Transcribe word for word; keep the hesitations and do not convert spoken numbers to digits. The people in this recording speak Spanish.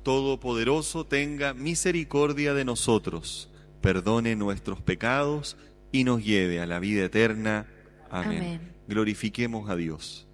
Todopoderoso tenga misericordia de nosotros, perdone nuestros pecados y nos lleve a la vida eterna. Amén. Amén. Glorifiquemos a Dios.